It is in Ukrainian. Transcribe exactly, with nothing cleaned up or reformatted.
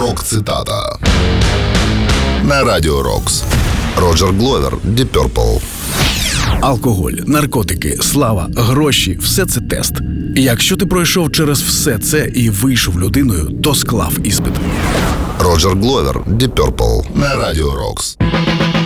Рок-цитата на Радіо Рокс. Роджер Гловер, Deep Purple. Алкоголь, наркотики, слава, гроші – все це тест. Якщо ти пройшов через все це і вийшов людиною, то склав іспит. Роджер Гловер, Deep Purple на Радіо Рокс.